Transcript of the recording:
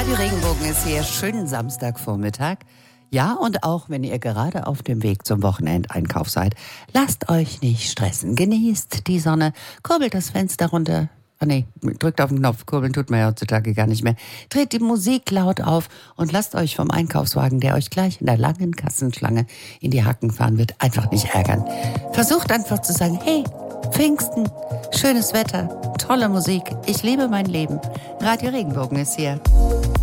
Radio Regenbogen ist hier. Schönen Samstagvormittag. Ja, und auch wenn ihr gerade auf dem Weg zum Wochenendeinkauf seid, lasst euch nicht stressen. Genießt die Sonne, kurbelt das Fenster runter. Drückt auf den Knopf, kurbeln tut man ja heutzutage gar nicht mehr. Dreht die Musik laut auf und lasst euch vom Einkaufswagen, der euch gleich in der langen Kassenschlange in die Hacken fahren wird, einfach nicht ärgern. Versucht einfach zu sagen, hey, Pfingsten, schönes Wetter, tolle Musik, ich liebe mein Leben. Radio Regenbogen ist hier.